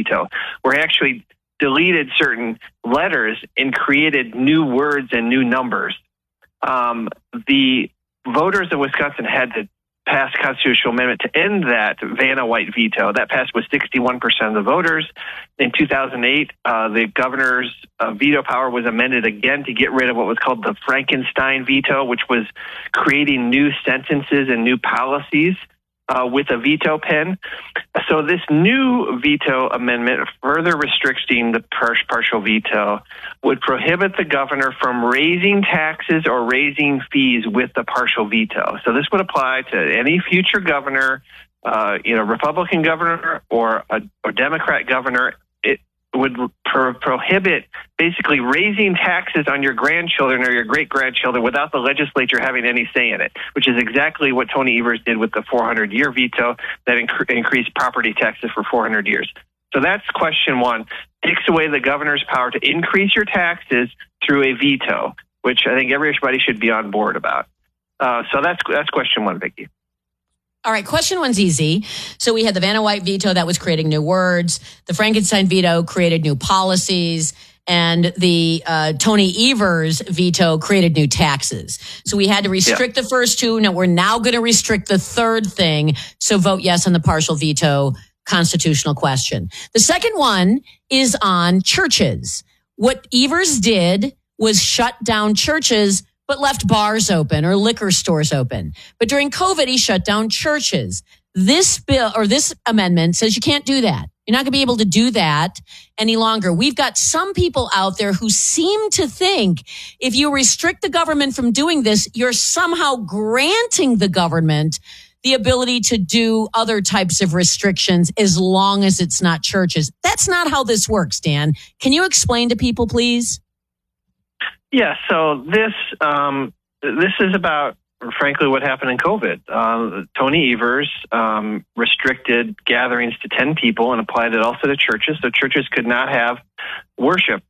veto, where he actually deleted certain letters and created new words and new numbers. The voters of Wisconsin had to pass a constitutional amendment to end that Vanna White veto. That passed with 61% of the voters. In 2008, the governor's veto power was amended again to get rid of what was called the Frankenstein veto, which was creating new sentences and new policies with a veto pen. So this new veto amendment, further restricting the partial veto, would prohibit the governor from raising taxes or raising fees with the partial veto. So this would apply to any future governor, Republican governor or a Democrat governor. It would prohibit basically raising taxes on your grandchildren or your great-grandchildren without the legislature having any say in it, which is exactly what Tony Evers did with the 400-year veto that increased property taxes for 400 years. So that's question one. Takes away the governor's power to increase your taxes through a veto, which I think everybody should be on board about. So that's question one, Vicki. All right, question one's easy. So we had the Vanna White veto that was creating new words. The Frankenstein veto created new policies. And the Tony Evers veto created new taxes. So we had to restrict the first two. Now we're going to restrict the third thing. So vote yes on the partial veto constitutional question. The second one is on churches. What Evers did was shut down churches but left bars open or liquor stores open. But during COVID, he shut down churches. This bill or this amendment says you can't do that. You're not going to be able to do that any longer. We've got some people out there who seem to think if you restrict the government from doing this, you're somehow granting the government the ability to do other types of restrictions as long as it's not churches. That's not how this works, Dan. Can you explain to people, please? Yeah, so this is about, frankly, what happened in COVID. Tony Evers restricted gatherings to 10 people and applied it also to churches. So churches could not have worship.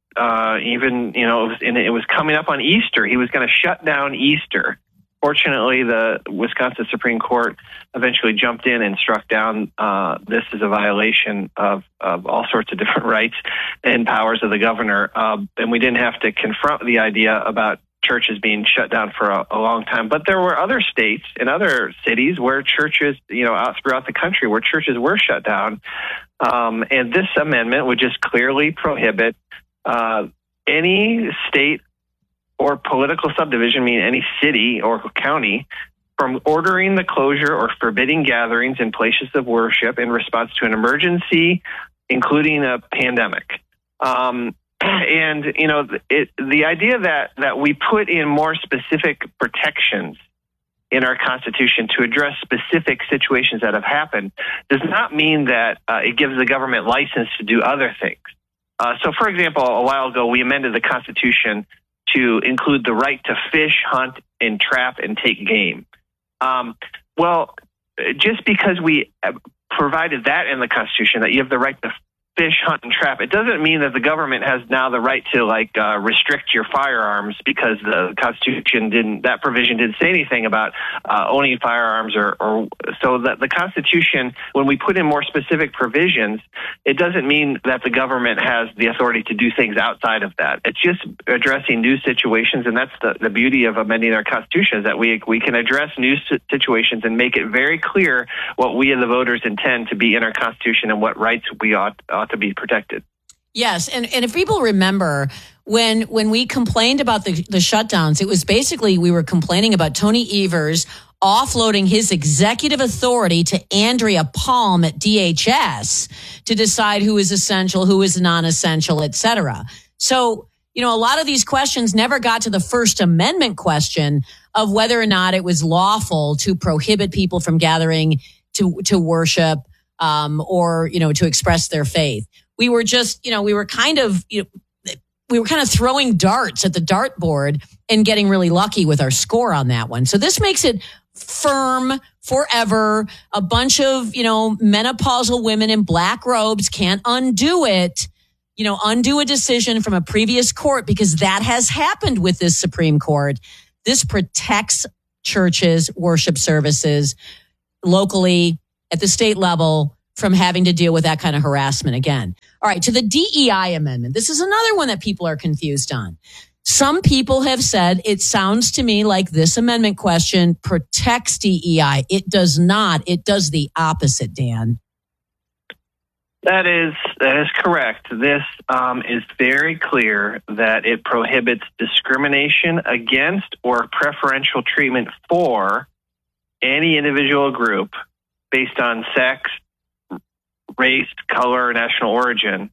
It was coming up on Easter. He was going to shut down Easter. Fortunately, the Wisconsin Supreme Court eventually jumped in and struck down this as a violation of all sorts of different rights and powers of the governor. And we didn't have to confront the idea about churches being shut down for a long time. But there were other states and other cities where churches, out throughout the country where churches were shut down. And this amendment would just clearly prohibit any state or political subdivision, meaning any city or county, from ordering the closure or forbidding gatherings in places of worship in response to an emergency, including a pandemic. The idea that we put in more specific protections in our Constitution to address specific situations that have happened does not mean that it gives the government license to do other things. So, for example, a while ago, we amended the Constitution to include the right to fish, hunt, and trap and take game. Just because we provided that in the Constitution, that you have the right to fish, hunt, and trap, it doesn't mean that the government has now the right to restrict your firearms because the Constitution that provision didn't say anything about owning firearms or so that the Constitution, when we put in more specific provisions, it doesn't mean that the government has the authority to do things outside of that. It's just addressing new situations, and that's the beauty of amending our Constitution, is that we can address new situations and make it very clear what we and the voters intend to be in our Constitution and what rights we ought to be protected. Yes, and if people remember, when we complained about the shutdowns, it was basically we were complaining about Tony Evers offloading his executive authority to Andrea Palm at DHS to decide who is essential, who is non-essential, et cetera. So, a lot of these questions never got to the First Amendment question of whether or not it was lawful to prohibit people from gathering to worship or to express their faith. We were just, we were kind of throwing darts at the dartboard and getting really lucky with our score on that one. So this makes it firm forever. A bunch of, menopausal women in black robes can't undo it, undo a decision from a previous court, because that has happened with this Supreme Court. This protects churches, worship services locally, at the state level, from having to deal with that kind of harassment again. All right, to the DEI amendment. This is another one that people are confused on. Some people have said, it sounds to me like this amendment question protects DEI. It does not. It does the opposite, Dan. That is correct. This is very clear that it prohibits discrimination against or preferential treatment for any individual group based on sex, race, color, or national origin.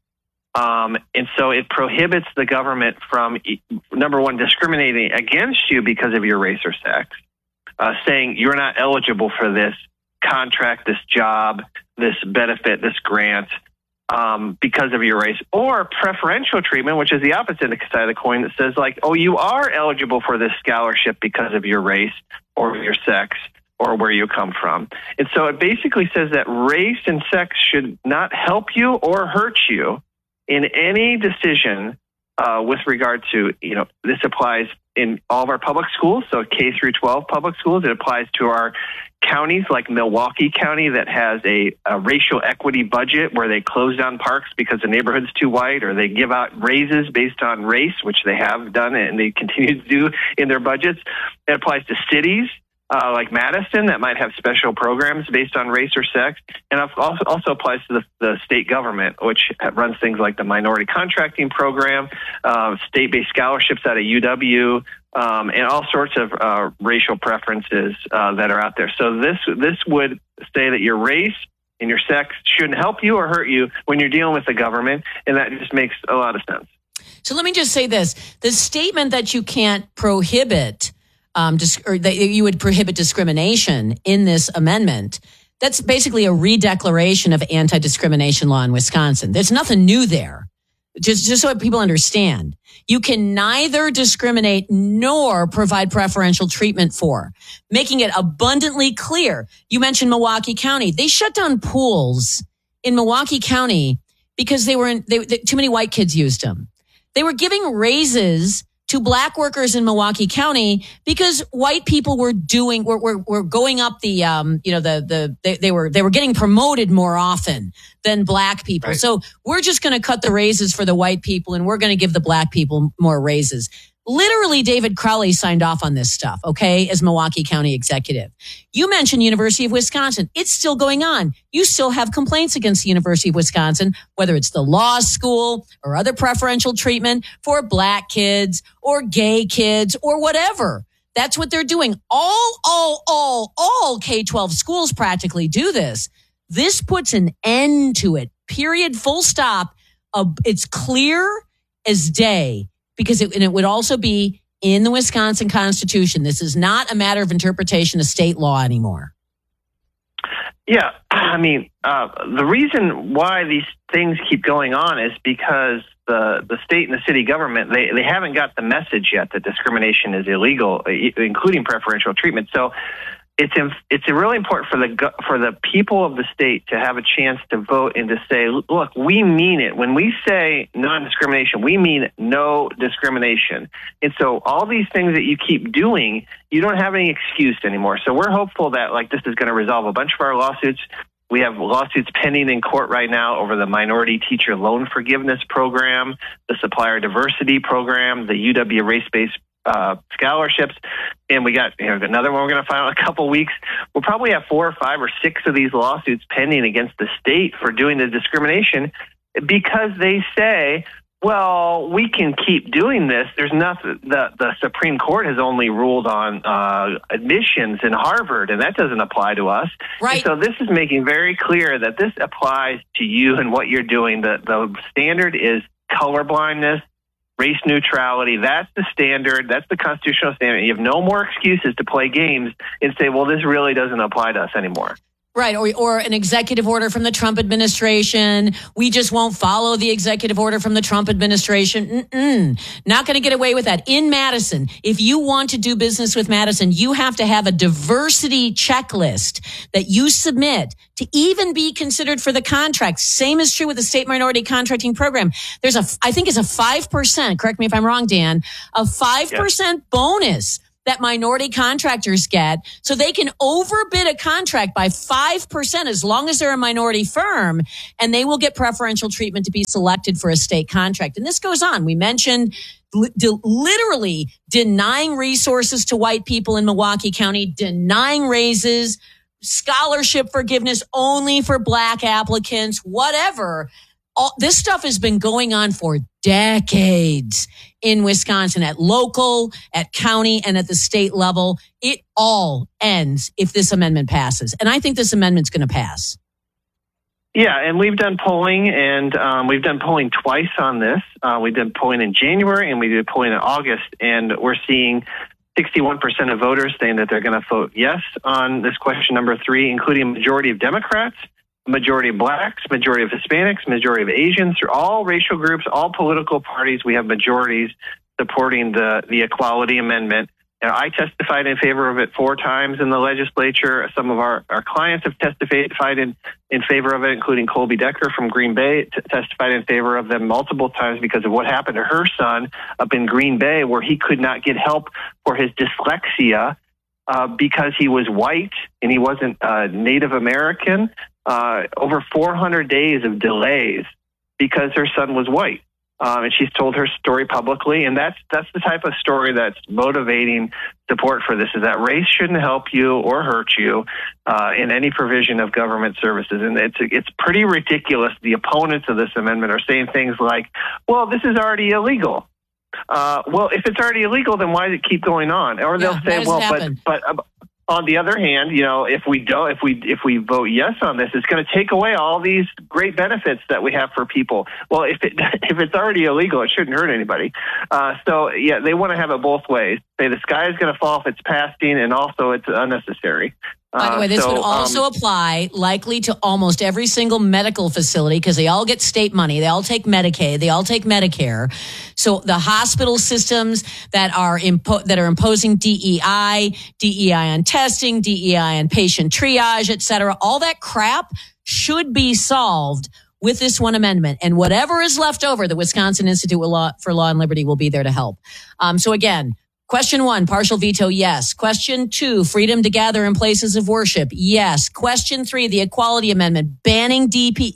And so it prohibits the government from, number one, discriminating against you because of your race or sex, saying you're not eligible for this contract, this job, this benefit, this grant, because of your race, or preferential treatment, which is the opposite side of the coin that says like, oh, you are eligible for this scholarship because of your race or your sex or where you come from. And so it basically says that race and sex should not help you or hurt you in any decision with regard to, this applies in all of our public schools, so K through 12 public schools. It applies to our counties like Milwaukee County that has a racial equity budget where they close down parks because the neighborhood's too white, or they give out raises based on race, which they have done and they continue to do in their budgets. It applies to cities like Madison that might have special programs based on race or sex, and also applies to the state government, which runs things like the minority contracting program, state-based scholarships out of UW, and all sorts of racial preferences that are out there. So this would say that your race and your sex shouldn't help you or hurt you when you're dealing with the government, and that just makes a lot of sense. So let me just say this. The statement that you can't prohibit or that you would prohibit discrimination in this amendment, that's basically a redeclaration of anti-discrimination law in Wisconsin. There's nothing new there. Just so people understand, you can neither discriminate nor provide preferential treatment for, making it abundantly clear. You mentioned Milwaukee County. They shut down pools in Milwaukee County because too many white kids used them. They were giving raises to black workers in Milwaukee County because white people were going up they were getting promoted more often than black people. Right. So we're just going to cut the raises for the white people and we're going to give the black people more raises. Literally, David Crowley signed off on this stuff, okay, as Milwaukee County executive. You mentioned University of Wisconsin. It's still going on. You still have complaints against the University of Wisconsin, whether it's the law school or other preferential treatment for black kids or gay kids or whatever. That's what they're doing. All K-12 schools practically do this. This puts an end to it. Period. Full stop. It's clear as day. Because it would also be in the Wisconsin Constitution. This is not a matter of interpretation of state law anymore. Yeah, I mean, the reason why these things keep going on is because the state and the city government, they haven't got the message yet that discrimination is illegal, including preferential treatment. So it's really important for the people of the state to have a chance to vote and to say, look, we mean it. When we say non-discrimination, we mean no discrimination. And so all these things that you keep doing, you don't have any excuse anymore. So we're hopeful that this is going to resolve a bunch of our lawsuits. We have lawsuits pending in court right now over the minority teacher loan forgiveness program, the supplier diversity program, the UW race-based scholarships, and we got another one we're going to file in a couple weeks. We'll probably have 4 or 5 or 6 of these lawsuits pending against the state for doing the discrimination because they say, well, we can keep doing this. There's nothing. The Supreme Court has only ruled on admissions in Harvard, and that doesn't apply to us. Right. And so this is making very clear that this applies to you and what you're doing. The standard is colorblindness. Race neutrality, that's the standard. That's the constitutional standard. You have no more excuses to play games and say, well, this really doesn't apply to us anymore. Right, or an executive order from the Trump administration. We just won't follow the executive order from the Trump administration. Not going to get away with that. In Madison, if you want to do business with Madison, you have to have a diversity checklist that you submit to even be considered for the contract. Same is true with the state minority contracting program. I think it's a 5%, correct me if I'm wrong, Dan, a 5% bonus that minority contractors get so they can overbid a contract by 5% as long as they're a minority firm, and they will get preferential treatment to be selected for a state contract. And this goes on. We mentioned literally denying resources to white people in Milwaukee County, denying raises, scholarship forgiveness only for black applicants, whatever. All this stuff has been going on for decades in Wisconsin at local, at county, and at the state level. It all ends if this amendment passes. And I think this amendment's going to pass. Yeah, and we've done polling, and we've done polling twice on this. We did polling in January, and we did polling in August, and we're seeing 61% of voters saying that they're going to vote yes on this question number 3, including a majority of Democrats, a majority of blacks, majority of Hispanics, majority of Asians, through all racial groups, all political parties. We have majorities supporting the Equality Amendment. And I testified in favor of it 4 times in the legislature. Some of our clients have testified in favor of it, including Colby Decker from Green Bay, testified in favor of them multiple times because of what happened to her son up in Green Bay, where he could not get help for his dyslexia because he was white and he wasn't Native American. Over 400 days of delays because her son was white. And she's told her story publicly, and that's the type of story that's motivating support for this, is that race shouldn't help you or hurt you in any provision of government services. And it's pretty ridiculous. The opponents of this amendment are saying things like, well, this is already illegal. Well, if it's already illegal, then why does it keep going on? Or they'll say, well, but on the other hand, you know, if we vote yes on this, it's going to take away all these great benefits that we have for people. Well, if it's already illegal, it shouldn't hurt anybody. So yeah, they want to have it both ways. Say the sky is going to fall if it's passing, and also it's unnecessary. By the way, this would also apply likely to almost every single medical facility because they all get state money. They all take Medicaid. They all take Medicare. So the hospital systems that are imposing DEI on testing, DEI on patient triage, et cetera, all that crap should be solved with this one amendment. And whatever is left over, the Wisconsin Institute for Law and Liberty will be there to help. So again, question 1, partial veto, yes. Question 2, freedom to gather in places of worship, yes. Question 3, the Equality Amendment, banning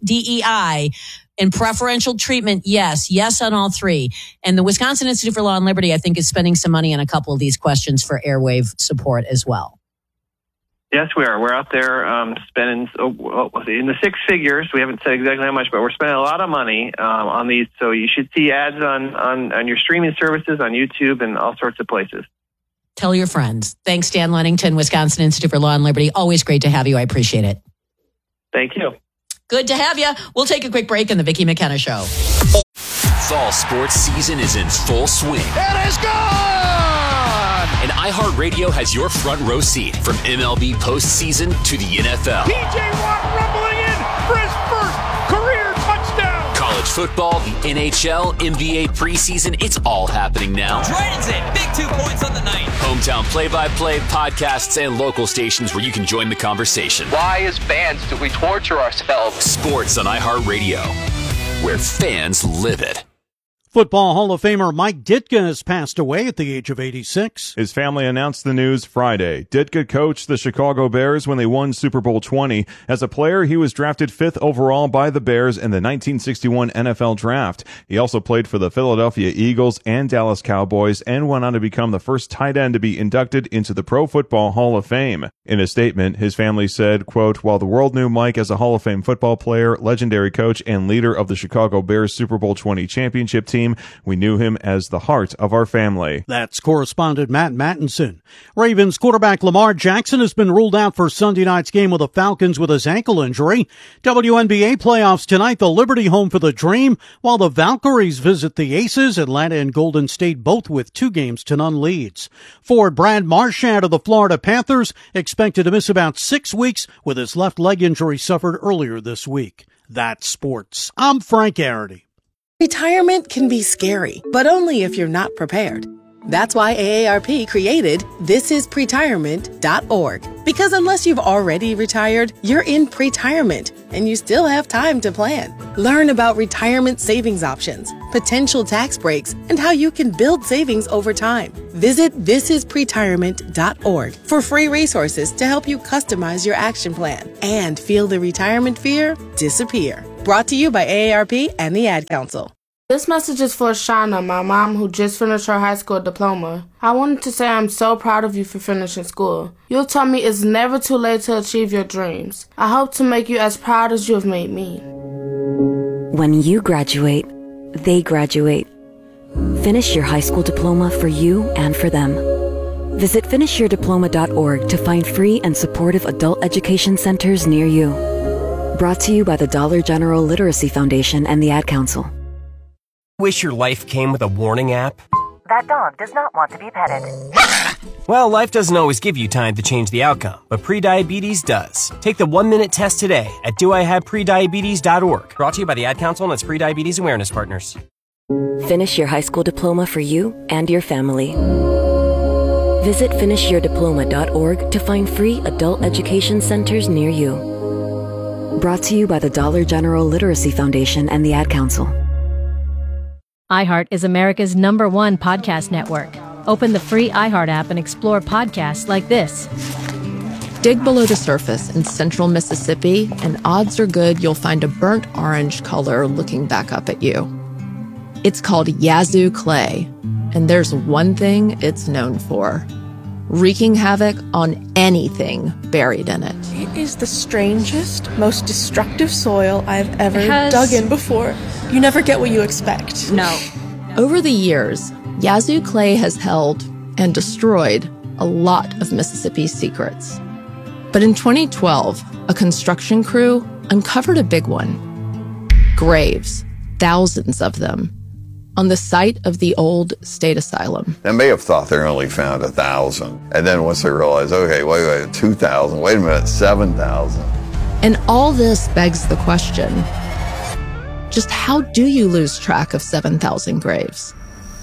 DEI and preferential treatment, yes. Yes on all 3. And the Wisconsin Institute for Law and Liberty, I think, is spending some money on a couple of these questions for airwave support as well. Yes, we are. We're out there spending in the 6 figures. We haven't said exactly how much, but we're spending a lot of money on these. So you should see ads on your streaming services, on YouTube, and all sorts of places. Tell your friends. Thanks, Dan Lunnington, Wisconsin Institute for Law and Liberty. Always great to have you. I appreciate it. Thank you. Good to have you. We'll take a quick break in the Vicki McKenna Show. Fall sports season is in full swing. It is gone! And iHeartRadio has your front row seat from MLB postseason to the NFL. P.J. Watt rumbling in for his first career touchdown. College football, the NHL, NBA preseason, it's all happening now. Dragons in, big 2 points on the night. Hometown play-by-play, podcasts, and local stations where you can join the conversation. Why, as fans, do we torture ourselves? Sports on iHeartRadio, where fans live it. Football Hall of Famer Mike Ditka has passed away at the age of 86. His family announced the news Friday. Ditka coached the Chicago Bears when they won Super Bowl 20. As a player, he was drafted 5th overall by the Bears in the 1961 NFL Draft. He also played for the Philadelphia Eagles and Dallas Cowboys and went on to become the first tight end to be inducted into the Pro Football Hall of Fame. In a statement, his family said, quote, "While the world knew Mike as a Hall of Fame football player, legendary coach, and leader of the Chicago Bears Super Bowl 20 championship team, we knew him as the heart of our family." That's correspondent Matt Mattinson. Ravens quarterback Lamar Jackson has been ruled out for Sunday night's game with the Falcons with his ankle injury. WNBA playoffs tonight, the Liberty home for the Dream, while the Valkyries visit the Aces. Atlanta and Golden State both with 2 games to none leads. Forward Brad Marchand of the Florida Panthers expected to miss about 6 weeks with his left leg injury suffered earlier this week. That's sports. I'm Frank Arity. Retirement can be scary, but only if you're not prepared. That's why AARP created thisispretirement.org. Because unless you've already retired, you're in pretirement and you still have time to plan. Learn about retirement savings options, potential tax breaks, and how you can build savings over time. Visit thisispretirement.org for free resources to help you customize your action plan and feel the retirement fear disappear. Brought to you by AARP and the Ad Council. This message is for Shauna, my mom, who just finished her high school diploma. I wanted to say I'm so proud of you for finishing school. You taught me it's never too late to achieve your dreams. I hope to make you as proud as you have made me. When you graduate, they graduate. Finish your high school diploma for you and for them. Visit finishyourdiploma.org to find free and supportive adult education centers near you. Brought to you by the Dollar General Literacy Foundation and the Ad Council. Wish your life came with a warning app? That dog does not want to be petted. Well, life doesn't always give you time to change the outcome, but prediabetes does. Take the 1-minute test today at doihaveprediabetes.org. Brought to you by the Ad Council and its prediabetes awareness partners. Finish your high school diploma for you and your family. Visit finishyourdiploma.org to find free adult education centers near you. Brought to you by the Dollar General Literacy Foundation and the Ad Council. iHeart is America's #1 podcast network. Open the free iHeart app and explore podcasts like this. Dig below the surface in central Mississippi, and odds are good you'll find a burnt orange color looking back up at you. It's called Yazoo clay, and there's one thing it's known for: wreaking havoc on anything buried in it. It is the strangest, most destructive soil I've ever dug in before. You never get what you expect. No. Over the years, Yazoo clay has held and destroyed a lot of Mississippi's secrets. But in 2012, a construction crew uncovered a big one. Graves, thousands of them, on the site of the old state asylum. They may have thought they only found 1,000. And then once they realized, okay, wait, 2,000, wait a minute, 7,000. And all this begs the question, just how do you lose track of 7,000 graves?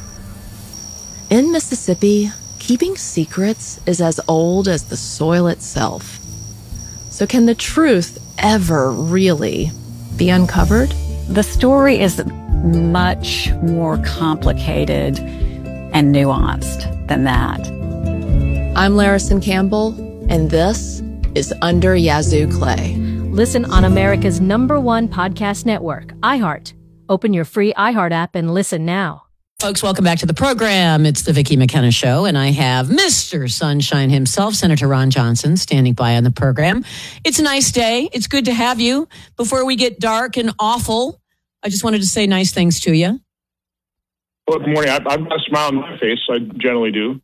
In Mississippi, keeping secrets is as old as the soil itself. So can the truth ever really be uncovered? The story is much more complicated and nuanced than that. I'm Larison Campbell, and this is Under Yazoo Clay. Listen on America's #1 podcast network, iHeart. Open your free iHeart app and listen now. Folks, welcome back to the program. It's the Vicki McKenna Show, and I have Mr. Sunshine himself, Senator Ron Johnson, standing by on the program. It's a nice day. It's good to have you. Before we get dark and awful, I just wanted to say nice things to you. Well, good morning. I've got a smile on my face. I generally do.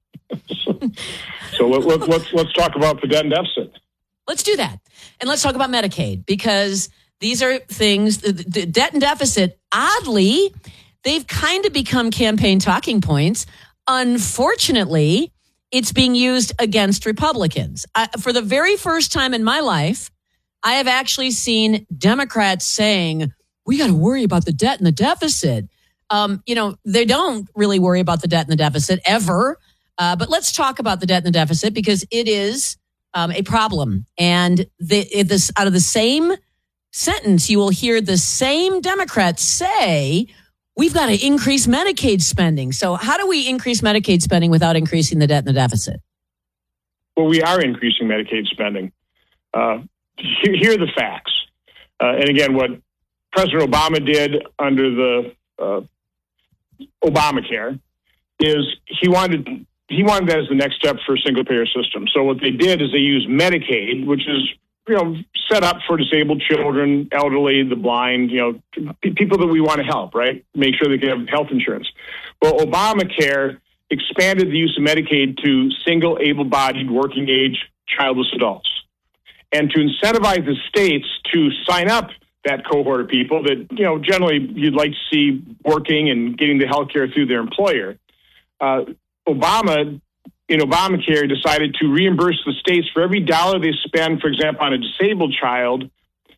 So let's talk about the debt and deficit. Let's do that. And let's talk about Medicaid, because these are things, the debt and deficit, oddly, they've kind of become campaign talking points. Unfortunately, it's being used against Republicans. For the very first time in my life, I have actually seen Democrats saying, we got to worry about the debt and the deficit. They don't really worry about the debt and the deficit ever. But let's talk about the debt and the deficit, because it is a problem. And out of the same sentence, you will hear the same Democrats say, we've got to increase Medicaid spending. So how do we increase Medicaid spending without increasing the debt and the deficit? Well, we are increasing Medicaid spending. Here are the facts. And again, what President Obama did under the Obamacare is he wanted that as the next step for a single payer system. So what they did is they used Medicaid, which is set up for disabled children, elderly, the blind, people that we want to help, right? Make sure they can have health insurance. Well, Obamacare expanded the use of Medicaid to single, able-bodied, working-age, childless adults. And to incentivize the states to sign up that cohort of people that, generally you'd like to see working and getting the health care through their employer, Obama, in Obamacare, decided to reimburse the states for every dollar they spend, for example, on a disabled child.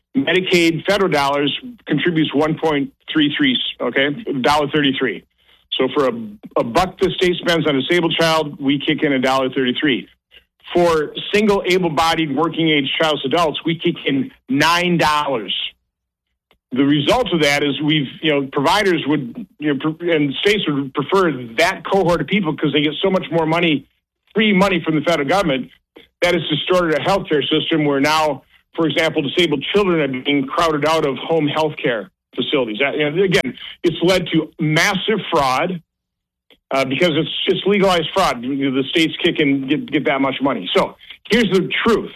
Medicaid federal dollars contributes 1.33, okay, $1.33. So for a buck the state spends on a disabled child, we kick in $1.33. For single able-bodied working-age childless adults, we kick in $9. The result of that is providers would, and states would prefer that cohort of people because they get so much more money, free money from the federal government. That has distorted our healthcare system where now, for example, disabled children are being crowded out of home healthcare facilities. Again, it's led to massive fraud because it's just legalized fraud. The states kick in, get that much money. So here's the truth.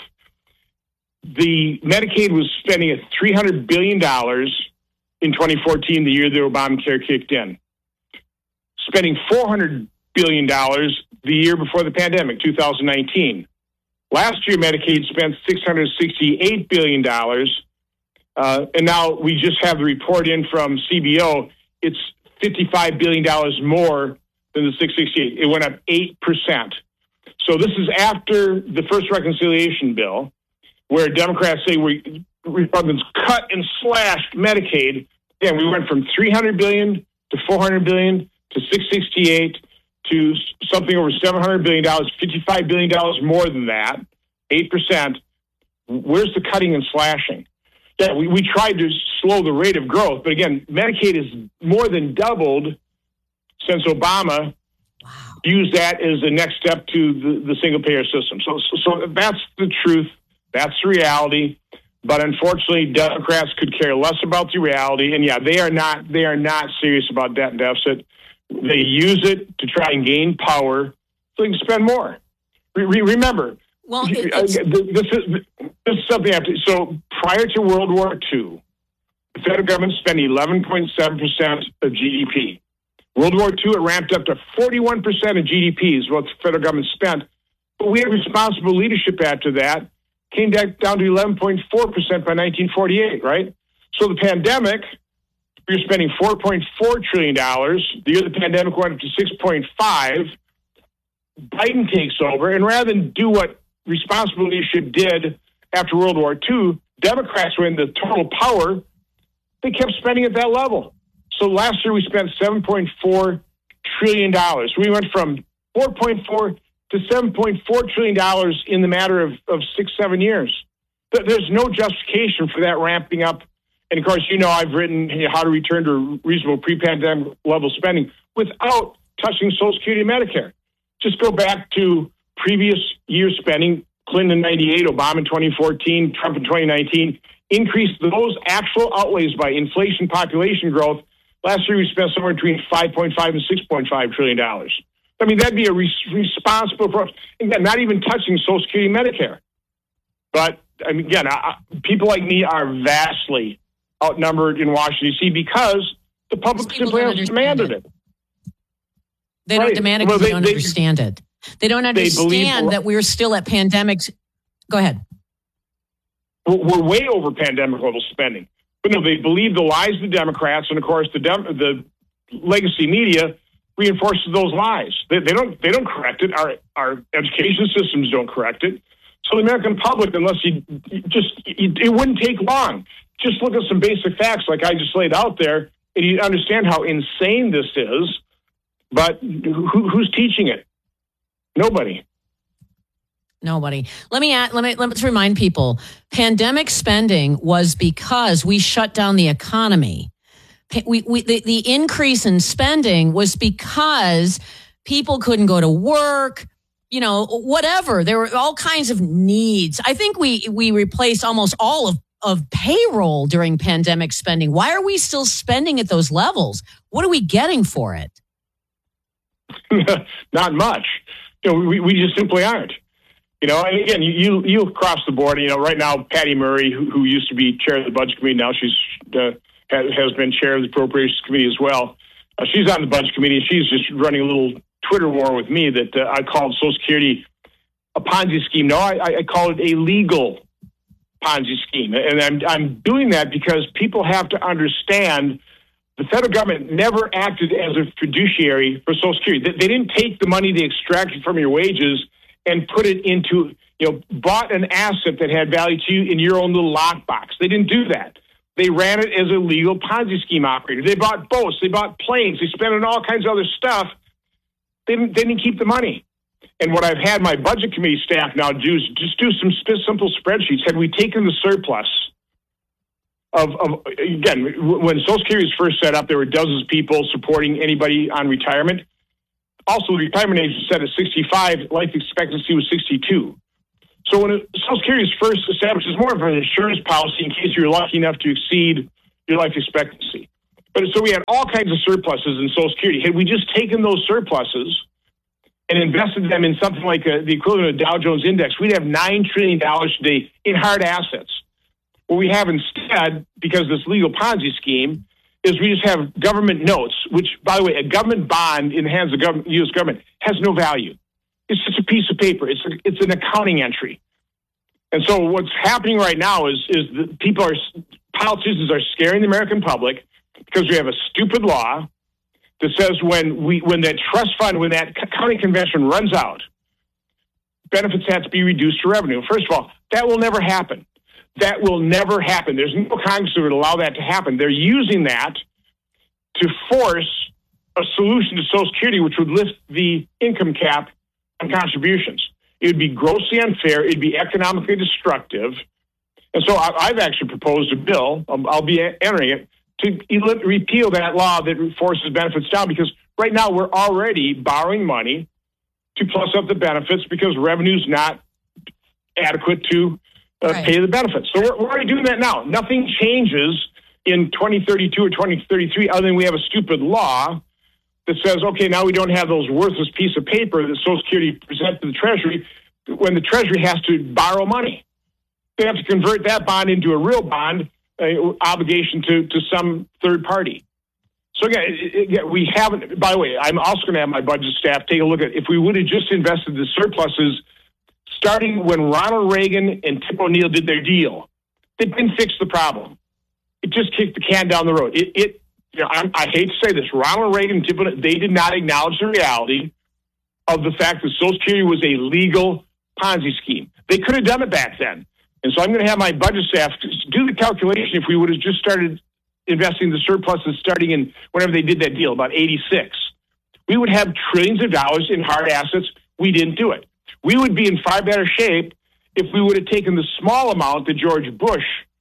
The Medicaid was spending $300 billion in 2014, the year the Obamacare kicked in. Spending $400 billion the year before the pandemic, 2019. Last year, Medicaid spent $668 billion. And now we just have the report in from CBO. It's $55 billion more than the 668. It went up 8%. So this is after the first reconciliation bill, where Democrats say Republicans cut and slashed Medicaid. Again, we went from $300 billion to $400 billion to $668 to something over $700 billion, $55 billion more than that, 8%. Where's the cutting and slashing? Yeah, we tried to slow the rate of growth, but again, Medicaid has more than doubled since Obama used that as the next step to the single-payer system. So that's the truth. That's the reality. But unfortunately, Democrats could care less about the reality. And yeah, they are not serious about debt and deficit. They use it to try and gain power so they can spend more. Remember, well, this is something I have to. So prior to World War II, the federal government spent 11.7% of GDP. World War II, it ramped up to 41% of GDP is what the federal government spent. But we had responsible leadership after that. Came back down to 11.4% by 1948, right? So the pandemic, we were spending $4.4 trillion. The year the pandemic went up to 6.5. Biden takes over, and rather than do what responsible leadership did after World War II, Democrats were in the total power. They kept spending at that level. So last year we spent $7.4 trillion. We went from 4.4 to $7.4 trillion in the matter of 6-7 years. There's no justification for that ramping up. And of course, I've written how to return to reasonable pre-pandemic level spending without touching Social Security and Medicare. Just go back to previous year spending, Clinton in 98, Obama in 2014, Trump in 2019, increased those actual outlays by inflation, population growth. Last year we spent somewhere between $5.5 and $6.5 trillion. I mean, that'd be a responsible approach. Again, not even touching Social Security and Medicare. But, I mean, again, people like me are vastly outnumbered in Washington, D.C. because the public simply hasn't demanded it. They don't demand it because they don't understand it. They don't understand that we're still at pandemics. Go ahead. We're way over pandemic level spending. But no, they believe the lies of the Democrats, and of course the legacy media reinforces those lies. They don't correct it. Our education systems don't correct it. So the American public, unless it wouldn't take long. Just look at some basic facts like I just laid out there, and you understand how insane this is. But who's teaching it? Nobody. Let's remind people. Pandemic spending was because we shut down the economy. The increase in spending was because people couldn't go to work, whatever. There were all kinds of needs. I think we replaced almost all of payroll during pandemic spending. Why are we still spending at those levels? What are we getting for it? Not much. We just simply aren't. And again, you across the board, right now, Patty Murray, who used to be chair of the Budget Committee, now she's has been chair of the Appropriations Committee as well. She's on the Budget Committee, and she's just running a little Twitter war with me that I called Social Security a Ponzi scheme. No, I call it a legal Ponzi scheme. And I'm doing that because people have to understand the federal government never acted as a fiduciary for Social Security. They didn't take the money they extracted from your wages and put it into, bought an asset that had value to you in your own little lockbox. They didn't do that. They ran it as a legal Ponzi scheme operator. They bought boats. They bought planes. They spent on all kinds of other stuff. They didn't keep the money. And what I've had my budget committee staff now do is just do some simple spreadsheets. Had we taken the surplus again, when Social Security was first set up, there were dozens of people supporting anybody on retirement. Also, the retirement age was set at 65. Life expectancy was 62. So when Social Security was first established, it's more of an insurance policy in case you're lucky enough to exceed your life expectancy. But so we had all kinds of surpluses in Social Security. Had we just taken those surpluses and invested them in something like the equivalent of Dow Jones Index, we'd have $9 trillion today in hard assets. What we have instead, because of this legal Ponzi scheme, is we just have government notes, which, by the way, a government bond in the hands of the U.S. government has no value. It's just a piece of paper. It's an accounting entry. And so what's happening right now is that politicians are scaring the American public because we have a stupid law that says when that trust fund, when that county convention runs out, benefits have to be reduced to revenue. First of all, that will never happen. That will never happen. There's no Congress that would allow that to happen. They're using that to force a solution to Social Security, which would lift the income cap on contributions. It would be grossly unfair. It'd be economically destructive. And so I've actually proposed a bill, I'll be entering it, to repeal that law that forces benefits down, because right now we're already borrowing money to plus up the benefits because revenue's not adequate to pay the benefits. So we're already doing that now. Nothing changes in 2032 or 2033 other than we have a stupid law that says, okay, now we don't have those worthless piece of paper that Social Security presents to the Treasury when the Treasury has to borrow money. They have to convert that bond into a real bond obligation to some third party. So again, we haven't, by the way, I'm also going to have my budget staff take a look at if we would have just invested the surpluses starting when Ronald Reagan and Tip O'Neill did their deal. It didn't fix the problem. It just kicked the can down the road. I hate to say this, Ronald Reagan and Tip O'Neill, they did not acknowledge the reality of the fact that Social Security was a legal Ponzi scheme. They could have done it back then. And so I'm going to have my budget staff do the calculation if we would have just started investing the surpluses starting in whenever they did that deal, about 86. We would have trillions of dollars in hard assets. We didn't do it. We would be in far better shape if we would have taken the small amount that George Bush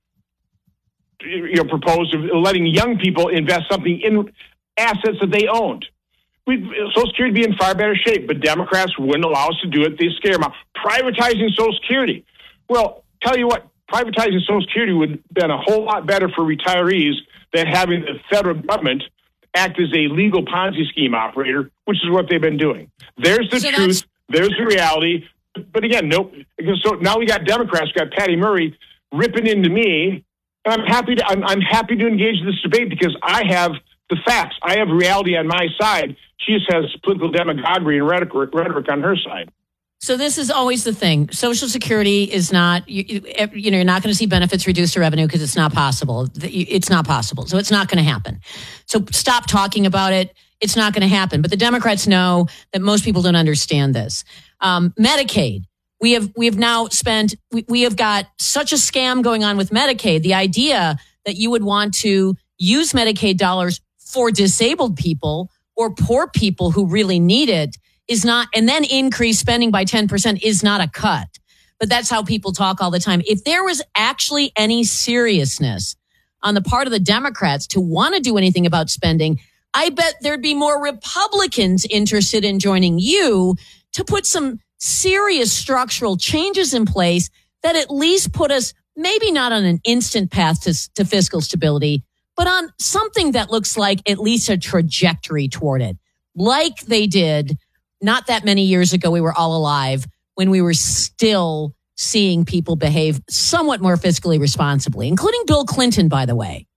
proposed of letting young people invest something in assets that they owned. Social Security would be in far better shape, but Democrats wouldn't allow us to do it. They scare them out. Privatizing Social Security. Well, tell you what, privatizing Social Security would have been a whole lot better for retirees than having the federal government act as a legal Ponzi scheme operator, which is what they've been doing. There's the truth. There's the reality. But again, nope. So now we got Democrats, got Patty Murray ripping into me. And I'm happy to engage in this debate because I have the facts. I have reality on my side. She just has political demagoguery and rhetoric on her side. So this is always the thing. Social Security is not, you're not going to see benefits reduced to revenue because it's not possible. It's not possible. So it's not going to happen. So stop talking about it. It's not going to happen. But the Democrats know that most people don't understand this. Medicaid. We have now spent, we have got such a scam going on with Medicaid. The idea that you would want to use Medicaid dollars for disabled people or poor people who really need it is not, and then increase spending by 10% is not a cut. But that's how people talk all the time. If there was actually any seriousness on the part of the Democrats to want to do anything about spending, I bet there'd be more Republicans interested in joining you to put some serious structural changes in place that at least put us maybe not on an instant path to fiscal stability, but on something that looks like at least a trajectory toward it, like they did not that many years ago. We were all alive when we were still seeing people behave somewhat more fiscally responsibly, including Bill Clinton, by the way.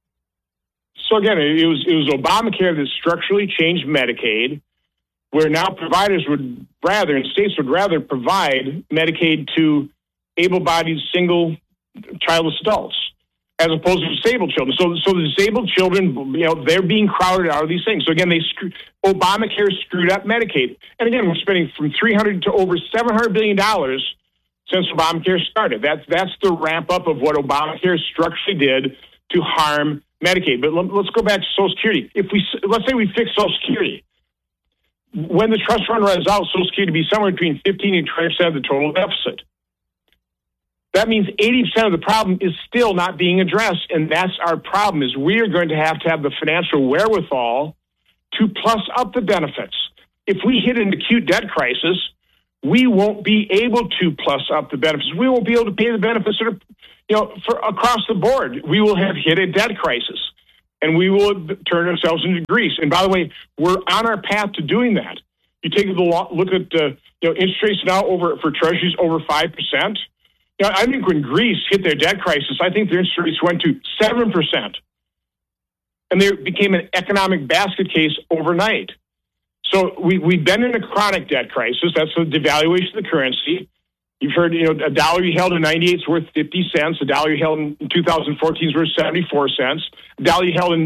So again, it was Obamacare that structurally changed Medicaid, where now providers would rather, and states would rather provide Medicaid to able-bodied single childless adults as opposed to disabled children. So the disabled children, they're being crowded out of these things. So again, Obamacare screwed up Medicaid. And again, we're spending from $300 to over $700 billion since Obamacare started. That's the ramp up of what Obamacare structurally did to harm Medicaid. But let's go back to Social Security. Let's say we fix Social Security. When the trust fund runs out, Social Security will be somewhere between 15 and 20% of the total deficit. That means 80% of the problem is still not being addressed, and that's our problem, is we are going to have the financial wherewithal to plus up the benefits. If we hit an acute debt crisis, we won't be able to plus up the benefits. We won't be able to pay the benefits that are, for across the board. We will have hit a debt crisis, and we will turn ourselves into Greece. And by the way, we're on our path to doing that. You take a look at interest rates now for treasuries over 5%. I think when Greece hit their debt crisis, I think their interest rates went to 7%. And they became an economic basket case overnight. So we've been in a chronic debt crisis. That's the devaluation of the currency. You've heard, a dollar you held in 98 is worth 50 cents. A dollar you held in 2014 is worth 74 cents. A dollar you held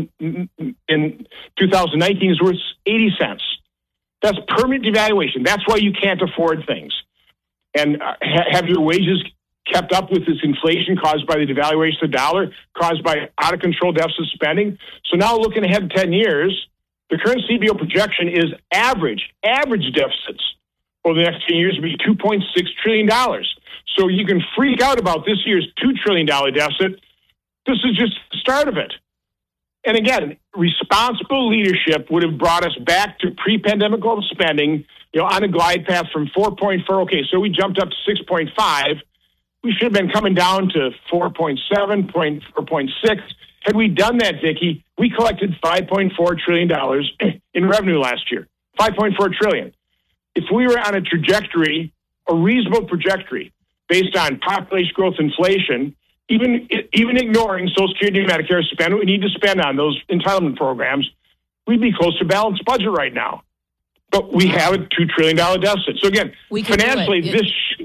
in 2019 is worth 80 cents. That's permanent devaluation. That's why you can't afford things. And have your wages kept up with this inflation caused by the devaluation of the dollar, caused by out-of-control deficit spending. So now looking ahead 10 years, the current CBO projection is average deficits over the next 10 years will be $2.6 trillion. So you can freak out about this year's $2 trillion deficit. This is just the start of it. And again, responsible leadership would have brought us back to pre-pandemic level spending, on a glide path from 4.4. Okay, so we jumped up to 6.5. We should have been coming down to 4.7, 4.6. Had we done that, Vicki, we collected $5.4 trillion in revenue last year. $5.4 trillion. If we were on a reasonable trajectory based on population growth, inflation, even ignoring Social Security and Medicare, spend what we need to spend on those entitlement programs, we'd be close to balanced budget right now. But we have a $2 trillion deficit. So again, financially,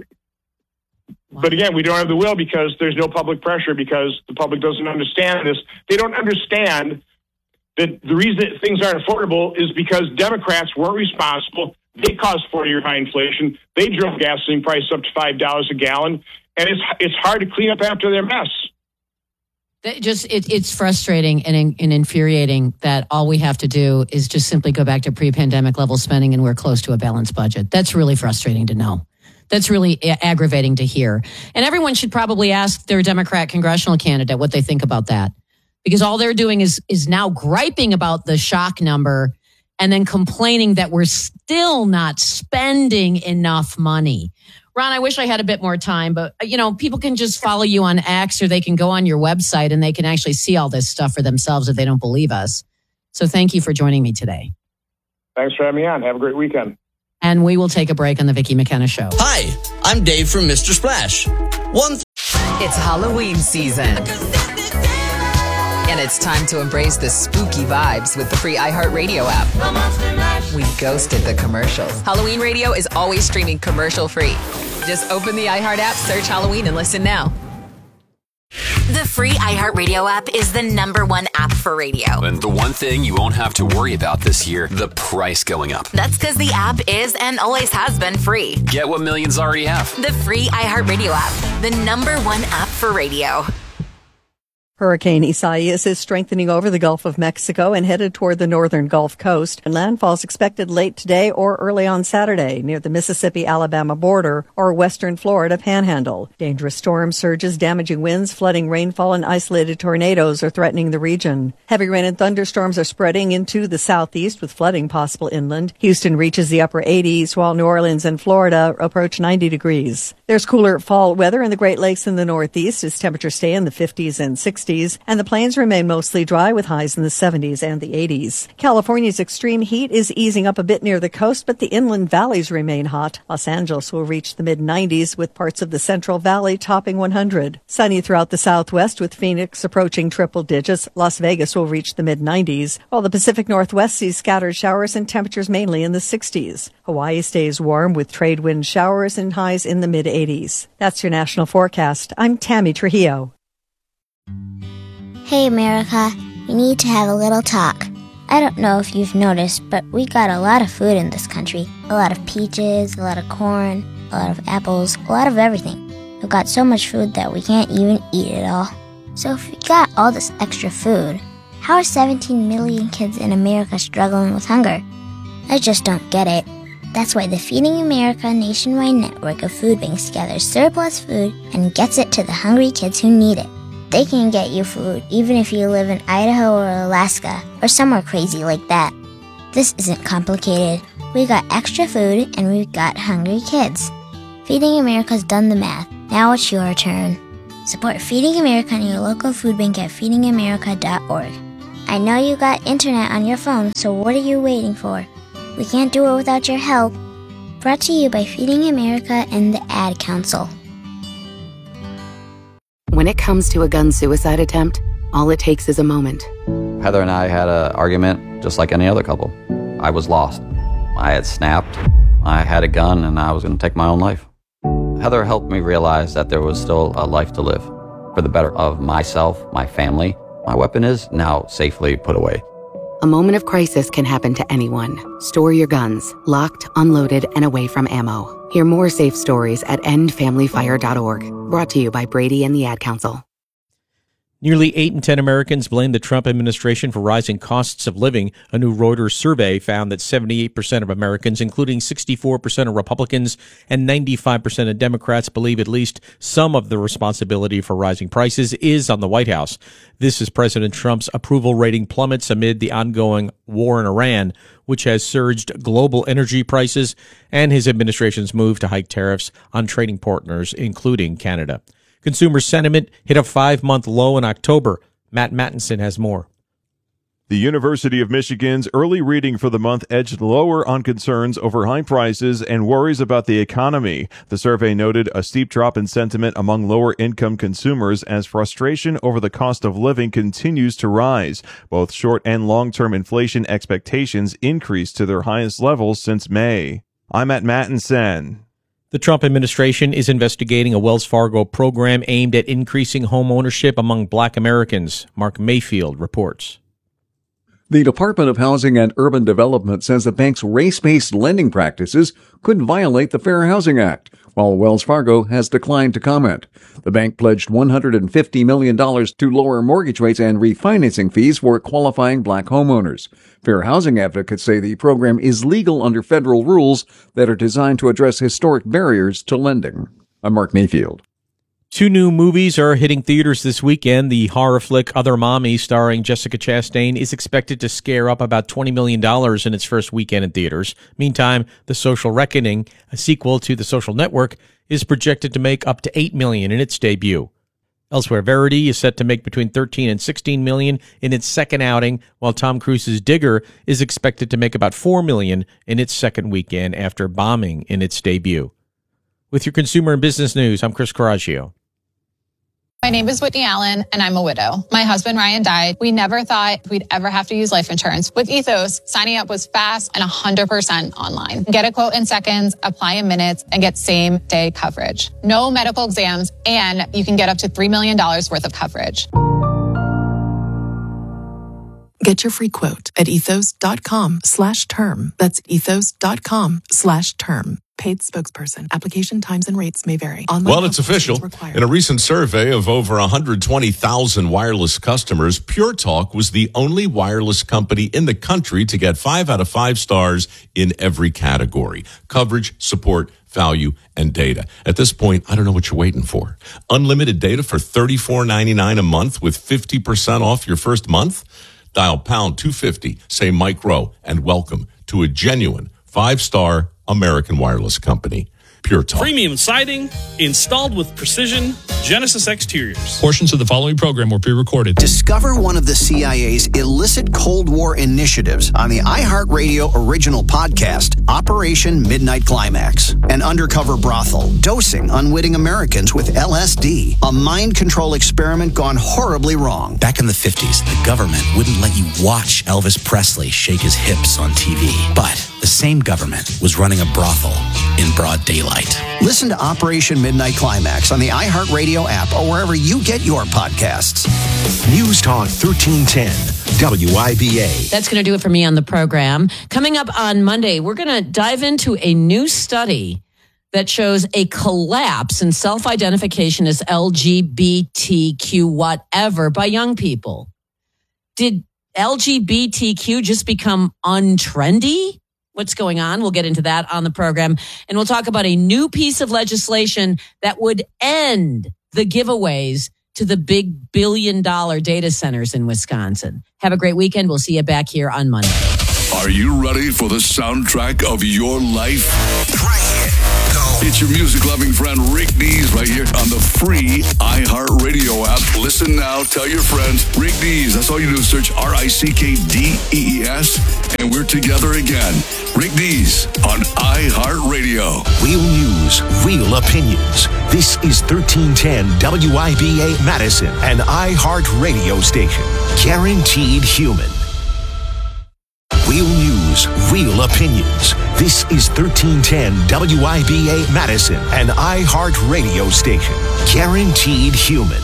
but again, we don't have the will because there's no public pressure, because the public doesn't understand this. They don't understand that the reason that things aren't affordable is because Democrats weren't responsible. They caused 40-year high inflation. They drove gasoline prices up to $5 a gallon, and it's hard to clean up after their mess. It's frustrating and infuriating that all we have to do is just simply go back to pre-pandemic level spending, and we're close to a balanced budget. That's really frustrating to know. That's really aggravating to hear. And everyone should probably ask their Democrat congressional candidate what they think about that. Because all they're doing is now griping about the shock number and then complaining that we're still not spending enough money. Ron, I wish I had a bit more time, but, people can just follow you on X, or they can go on your website and they can actually see all this stuff for themselves if they don't believe us. So thank you for joining me today. Thanks for having me on. Have a great weekend. And we will take a break on the Vicki McKenna Show. Hi, I'm Dave from Mr. Splash. It's Halloween season. And it's time to embrace the spooky vibes with the free iHeartRadio app. We ghosted the commercials. Halloween Radio is always streaming commercial free. Just open the iHeart app, search Halloween, and listen now. The free iHeartRadio app is the #1 app for radio. And the one thing you won't have to worry about this year, the price going up. That's because the app is and always has been free. Get what millions already have. The free iHeartRadio app, the #1 app for radio. Hurricane Isaias is strengthening over the Gulf of Mexico and headed toward the northern Gulf Coast. And landfall is expected late today or early on Saturday near the Mississippi-Alabama border or western Florida panhandle. Dangerous storm surges, damaging winds, flooding rainfall, and isolated tornadoes are threatening the region. Heavy rain and thunderstorms are spreading into the southeast with flooding possible inland. Houston reaches the upper 80s while New Orleans and Florida approach 90 degrees. There's cooler fall weather in the Great Lakes in the northeast as temperatures stay in the 50s and 60s. And the plains remain mostly dry with highs in the 70s and the 80s. California's extreme heat is easing up a bit near the coast, but the inland valleys remain hot. Los Angeles will reach the mid-90s with parts of the Central Valley topping 100. Sunny throughout the southwest with Phoenix approaching triple digits. Las Vegas will reach the mid-90s, while the Pacific Northwest sees scattered showers and temperatures mainly in the 60s. Hawaii stays warm with trade wind showers and highs in the mid-80s. That's your national forecast. I'm Tammy Trujillo. Hey, America, we need to have a little talk. I don't know if you've noticed, but we got a lot of food in this country. A lot of peaches, a lot of corn, a lot of apples, a lot of everything. We've got so much food that we can't even eat it all. So if we got all this extra food, how are 17 million kids in America struggling with hunger? I just don't get it. That's why the Feeding America nationwide network of food banks gathers surplus food and gets it to the hungry kids who need it. They can get you food even if you live in Idaho or Alaska or somewhere crazy like that. This isn't complicated. We got extra food and we've got hungry kids. Feeding America's done the math. Now it's your turn. Support Feeding America and your local food bank at feedingamerica.org. I know you got internet on your phone, so what are you waiting for? We can't do it without your help. Brought to you by Feeding America and the Ad Council. When it comes to a gun suicide attempt, all it takes is a moment. Heather and I had an argument just like any other couple. I was lost. I had snapped. I had a gun and I was going to take my own life. Heather helped me realize that there was still a life to live for the better of myself, my family. My weapon is now safely put away. A moment of crisis can happen to anyone. Store your guns, locked, unloaded, and away from ammo. Hear more safe stories at endfamilyfire.org. Brought to you by Brady and the Ad Council. Nearly 8 in 10 Americans blame the Trump administration for rising costs of living. A new Reuters survey found that 78% of Americans, including 64% of Republicans and 95% of Democrats, believe at least some of the responsibility for rising prices is on the White House. This as President Trump's approval rating plummets amid the ongoing war in Iran, which has surged global energy prices, and his administration's move to hike tariffs on trading partners, including Canada. Consumer sentiment hit a 5-month low in October. Matt Mattinson has more. The University of Michigan's early reading for the month edged lower on concerns over high prices and worries about the economy. The survey noted a steep drop in sentiment among lower-income consumers as frustration over the cost of living continues to rise. Both short- and long-term inflation expectations increased to their highest levels since May. I'm Matt Mattinson. The Trump administration is investigating a Wells Fargo program aimed at increasing home ownership among Black Americans. Mark Mayfield reports. The Department of Housing and Urban Development says the bank's race-based lending practices could violate the Fair Housing Act, while Wells Fargo has declined to comment. The bank pledged $150 million to lower mortgage rates and refinancing fees for qualifying Black homeowners. Fair housing advocates say the program is legal under federal rules that are designed to address historic barriers to lending. I'm Mark Mayfield. 2 new movies are hitting theaters this weekend. The horror flick Other Mommy, starring Jessica Chastain, is expected to scare up about $20 million in its first weekend in theaters. Meantime, The Social Reckoning, a sequel to The Social Network, is projected to make up to $8 million in its debut. Elsewhere, Verity is set to make between $13 and $16 million in its second outing, while Tom Cruise's Digger is expected to make about $4 million in its second weekend after bombing in its debut. With your consumer and business news, I'm Chris Coraggio. My name is Whitney Allen, and I'm a widow. My husband, Ryan, died. We never thought we'd ever have to use life insurance. With Ethos, signing up was fast and 100% online. Get a quote in seconds, apply in minutes, and get same-day coverage. No medical exams, and you can get up to $3 million worth of coverage. Get your free quote at ethos.com/term. That's ethos.com/term. Paid spokesperson. Application times and rates may vary. Well, it's official. In a recent survey of over 120,000 wireless customers, Pure Talk was the only wireless company in the country to get 5 out of 5 stars in every category: coverage, support, value, and data. At this point, I don't know what you're waiting for. Unlimited data for $34.99 a month with 50% off your first month? Dial pound 250, say micro, and welcome to a genuine 5-star American wireless company. Pure Talk. Premium siding installed with precision Genesis exteriors. Portions of the following program were pre-recorded. Discover one of the CIA's illicit Cold War initiatives on the iHeartRadio original podcast, Operation Midnight Climax. An undercover brothel dosing unwitting Americans with LSD, a mind control experiment gone horribly wrong. Back in the 50s, the government wouldn't let you watch Elvis Presley shake his hips on TV. But the same government was running a brothel in broad daylight. Listen to Operation Midnight Climax on the iHeartRadio app or wherever you get your podcasts. News Talk 1310, WIBA. That's going to do it for me on the program. Coming up on Monday, we're going to dive into a new study that shows a collapse in self-identification as LGBTQ whatever by young people. Did LGBTQ just become untrendy? What's going on? We'll get into that on the program. And we'll talk about a new piece of legislation that would end the giveaways to the big billion-dollar data centers in Wisconsin. Have a great weekend. We'll see you back here on Monday. Are you ready for the soundtrack of your life? It's your music-loving friend Rick Dees right here on the free iHeartRadio app. Listen now, tell your friends. Rick Dees, that's all you do is search RickDees, and we're together again. Rick Dees on iHeartRadio. Real news, real opinions. This is 1310 WIBA Madison, an iHeartRadio station. Guaranteed human. Real news, real opinions. This is 1310 WIBA Madison, an iHeartRadio station. Guaranteed human.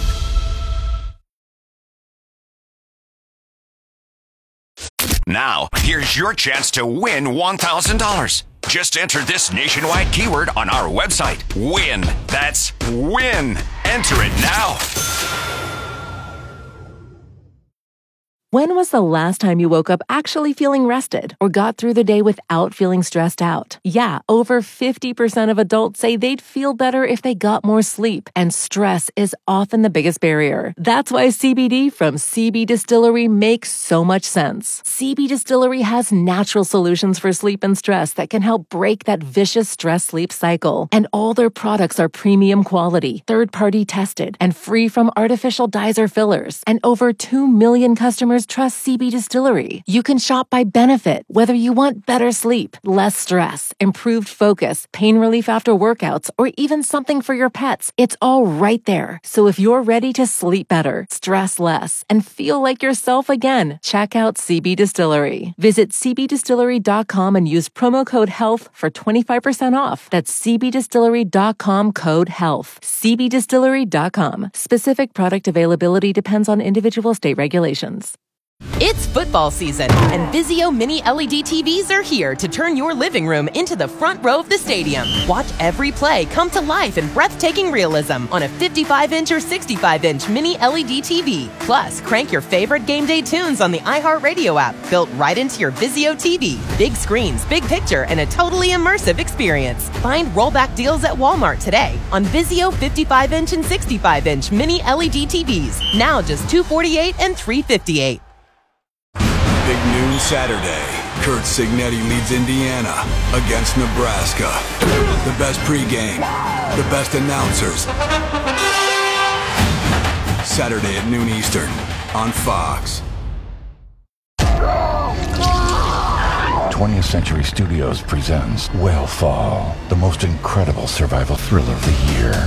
Now, here's your chance to win $1,000. Just enter this nationwide keyword on our website. WIN. That's WIN. Enter it now. When was the last time you woke up actually feeling rested or got through the day without feeling stressed out? Yeah, over 50% of adults say they'd feel better if they got more sleep, and stress is often the biggest barrier. That's why CBD from CB Distillery makes so much sense. CB Distillery has natural solutions for sleep and stress that can help break that vicious stress-sleep cycle. And all their products are premium quality, third-party tested, and free from artificial dyes or fillers. And over 2 million customers trust CB Distillery. You can shop by benefit, whether you want better sleep, less stress, improved focus, pain relief after workouts, or even something for your pets. It's all right there. So if you're ready to sleep better, stress less, and feel like yourself again, check out CB Distillery. Visit cbdistillery.com and use promo code HEALTH for 25% off. That's cbdistillery.com code HEALTH. cbdistillery.com. Specific product availability depends on individual state regulations. It's football season, and Vizio Mini LED TVs are here to turn your living room into the front row of the stadium. Watch every play come to life in breathtaking realism on a 55-inch or 65-inch Mini LED TV. Plus, crank your favorite game day tunes on the iHeartRadio app, built right into your Vizio TV. Big screens, big picture, and a totally immersive experience. Find rollback deals at Walmart today on Vizio 55-inch and 65-inch Mini LED TVs. Now just $248 and $358. Big noon Saturday. Kurt Signetti leads Indiana against Nebraska. The best pregame, the best announcers. Saturday at noon Eastern on Fox. 20th Century Studios presents Whale Fall, the most incredible survival thriller of the year.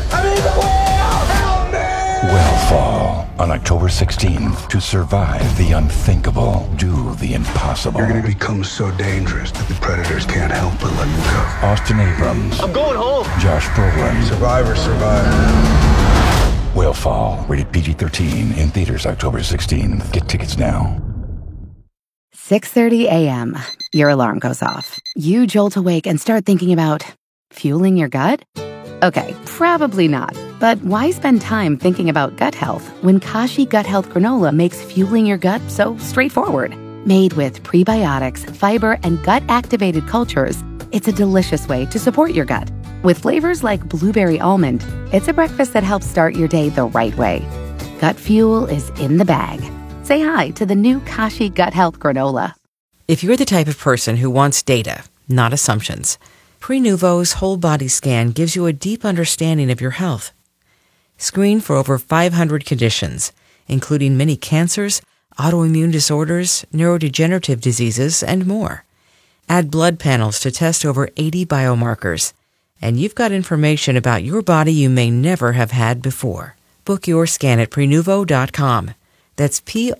Whale Fall, on October 16th. To survive the unthinkable, do the impossible. You're going to become so dangerous that the predators can't help but let you go. Austin Abrams. I'm going home. Josh Brolin. Survivors survive. Whale Fall, rated PG-13, in theaters October 16th. Get tickets now. 6:30 a.m. Your alarm goes off. You jolt awake and start thinking about fueling your gut? Okay, probably not. But why spend time thinking about gut health when Kashi Gut Health Granola makes fueling your gut so straightforward? Made with prebiotics, fiber, and gut-activated cultures, it's a delicious way to support your gut. With flavors like blueberry almond, it's a breakfast that helps start your day the right way. Gut fuel is in the bag. Say hi to the new Kashi Gut Health Granola. If you're the type of person who wants data, not assumptions, Prenuvo's whole body scan gives you a deep understanding of your health. Screen for over 500 conditions, including many cancers, autoimmune disorders, neurodegenerative diseases, and more. Add blood panels to test over 80 biomarkers, and you've got information about your body you may never have had before. Book your scan at Prenuvo.com. That's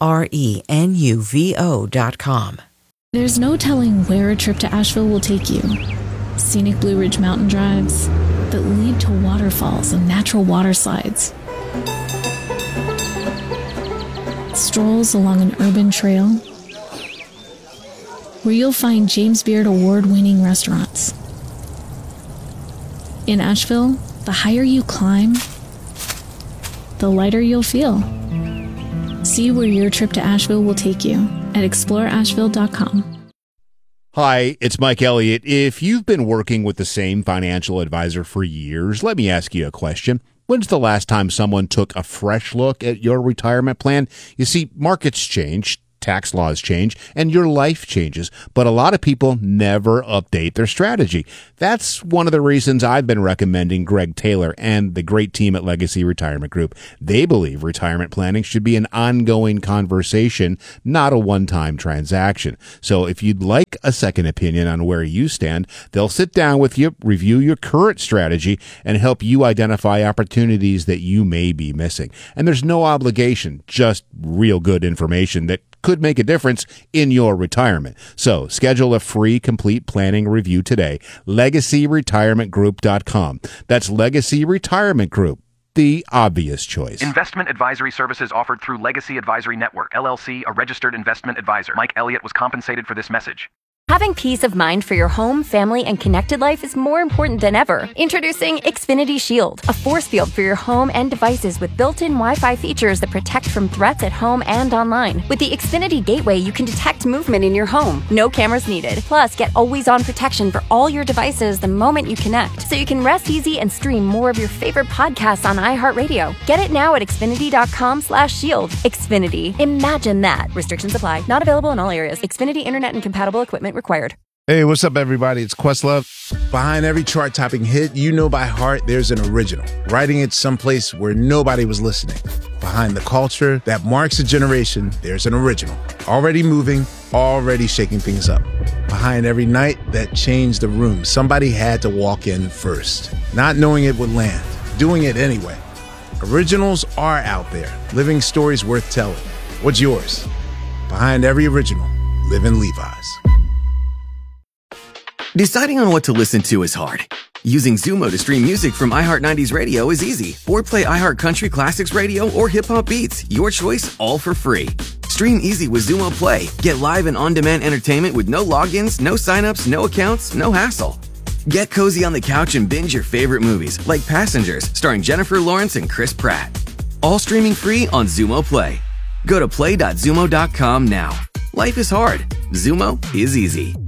Prenuvo.com. There's no telling where a trip to Asheville will take you. Scenic Blue Ridge mountain drives that lead to waterfalls and natural water slides. Strolls along an urban trail where you'll find James Beard award-winning restaurants. In Asheville, the higher you climb, the lighter you'll feel. See where your trip to Asheville will take you at exploreasheville.com. Hi, it's Mike Elliott. If you've been working with the same financial advisor for years, let me ask you a question. When's the last time someone took a fresh look at your retirement plan? You see, markets change, tax laws change, and your life changes, but a lot of people never update their strategy. That's one of the reasons I've been recommending Greg Taylor and the great team at Legacy Retirement Group. They believe retirement planning should be an ongoing conversation, not a one-time transaction. So if you'd like a second opinion on where you stand, they'll sit down with you, review your current strategy, and help you identify opportunities that you may be missing. And there's no obligation, just real good information that could make a difference in your retirement. So schedule a free complete planning review today. LegacyRetirementGroup.com. That's Legacy Retirement Group, the obvious choice. Investment advisory services offered through Legacy Advisory Network, LLC, a registered investment advisor. Mike Elliott was compensated for this message. Having peace of mind for your home, family, and connected life is more important than ever. Introducing Xfinity Shield, a force field for your home and devices with built-in Wi-Fi features that protect from threats at home and online. With the Xfinity Gateway, you can detect movement in your home. No cameras needed. Plus, get always-on protection for all your devices the moment you connect, so you can rest easy and stream more of your favorite podcasts on iHeartRadio. Get it now at Xfinity.com/shield. Xfinity. Imagine that. Restrictions apply. Not available in all areas. Xfinity Internet and compatible equipment required. Hey, what's up, everybody? It's Questlove. Behind every chart-topping hit you know by heart, there's an original, writing it someplace where nobody was listening. Behind the culture that marks a generation, there's an original, already moving, already shaking things up. Behind every night that changed the room, somebody had to walk in first, not knowing it would land, doing it anyway. Originals are out there, living stories worth telling. What's yours? Behind every original, live in Levi's. Deciding on what to listen to is hard. Using Zumo to stream music from iHeart 90s Radio is easy. Or play iHeart Country Classics Radio or Hip Hop Beats. Your choice, all for free. Stream easy with Zumo Play. Get live and on-demand entertainment with no logins, no signups, no accounts, no hassle. Get cozy on the couch and binge your favorite movies, like Passengers, starring Jennifer Lawrence and Chris Pratt. All streaming free on Zumo Play. Go to play.zumo.com now. Life is hard. Zumo is easy.